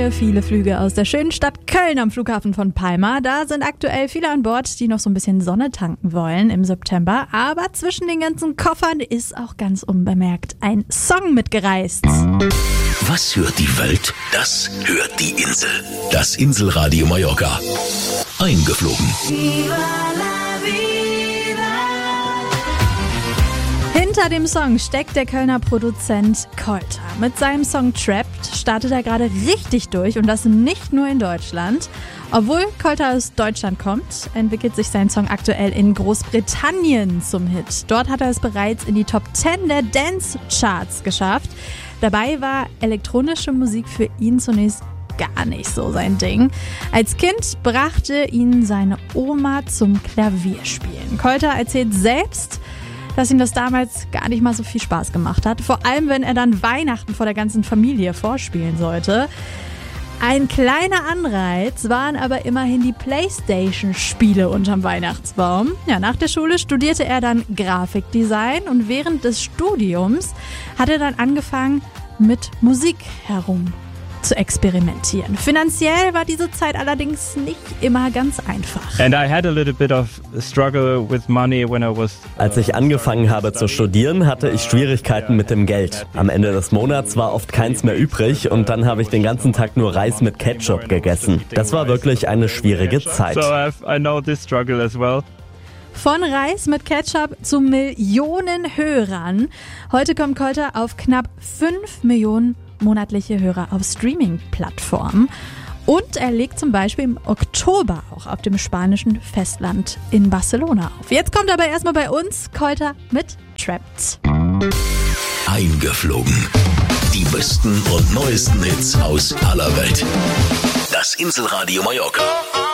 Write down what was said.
Tage viele Flüge aus der schönen Stadt Köln am Flughafen von Palma. Da sind aktuell viele an Bord, die noch so ein bisschen Sonne tanken wollen im September. Aber zwischen den ganzen Koffern ist auch ganz unbemerkt ein Song mitgereist. Was hört die Welt? Das hört die Insel. Das Inselradio Mallorca. Eingeflogen. Hinter dem Song steckt der Kölner Produzent Kolter. Mit seinem Song Trapped startet er gerade richtig durch und das nicht nur in Deutschland. Obwohl Kolter aus Deutschland kommt, entwickelt sich sein Song aktuell in Großbritannien zum Hit. Dort hat er es bereits in die Top 10 der Dance-Charts geschafft. Dabei war elektronische Musik für ihn zunächst gar nicht so sein Ding. Als Kind brachte ihn seine Oma zum Klavierspielen. Kolter erzählt selbst, dass ihm das damals gar nicht mal so viel Spaß gemacht hat. Vor allem, wenn er dann Weihnachten vor der ganzen Familie vorspielen sollte. Ein kleiner Anreiz waren aber immerhin die PlayStation-Spiele unterm Weihnachtsbaum. Ja, nach der Schule studierte er dann Grafikdesign und während des Studiums hat er dann angefangen, mit Musik herum zu experimentieren. Finanziell war diese Zeit allerdings nicht immer ganz einfach. And I had a little bit of struggle with money when I was Als ich angefangen habe zu studieren, hatte ich Schwierigkeiten mit dem Geld. Am Ende des Monats war oft keins mehr übrig und dann habe ich den ganzen Tag nur Reis mit Ketchup gegessen. Das war wirklich eine schwierige Zeit. So I know this struggle as well. Von Reis mit Ketchup zu Millionen Hörern. Heute kommt Kolter auf knapp 5 Millionen monatliche Hörer auf Streaming-Plattformen. Und er legt zum Beispiel im Oktober auch auf dem spanischen Festland in Barcelona auf. Jetzt kommt aber erstmal bei uns Kolter mit Trapped. Eingeflogen. Die besten und neuesten Hits aus aller Welt. Das Inselradio Mallorca.